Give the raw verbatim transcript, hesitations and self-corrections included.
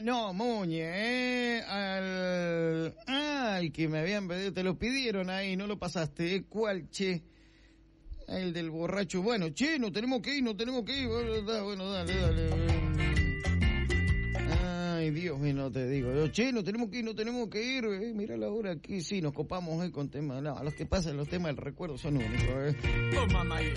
no, Muñe, eh, al, al que me habían pedido, te lo pidieron ahí, no lo pasaste, ¿eh? ¿Cuál, che? El del borracho, bueno, che, no tenemos que ir, no tenemos que ir, bueno, da, bueno dale, dale. Ay, Dios mío, no te digo, yo, che, no tenemos que ir, no tenemos que ir, eh, mira la hora aquí, sí, nos copamos eh, con temas, no, los que pasan, los temas del recuerdo son únicos, eh. Oh, mamá.